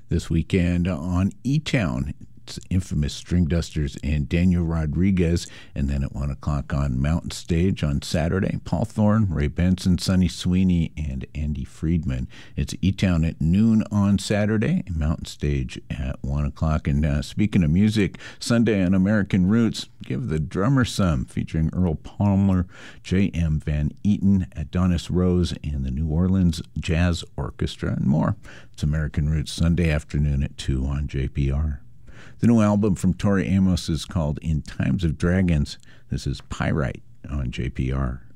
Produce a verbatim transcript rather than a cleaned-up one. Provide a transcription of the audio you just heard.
This weekend on E-Town, it's infamous String Dusters and Daniel Rodriguez. And then at one o'clock on Mountain Stage on Saturday, Paul Thorne, Ray Benson, Sonny Sweeney, and Andy Friedman. It's E-Town at noon on Saturday, and Mountain Stage at one o'clock. And uh, speaking of music, Sunday on American Roots, Give the Drummer Some, featuring Earl Palmer, J M Van Eaton, Adonis Rose, and the New Orleans Jazz Orchestra, and more. It's American Roots, Sunday afternoon at two on J P R. The new album from Tori Amos is called In Times of Dragons. This is Pyrite on J P R.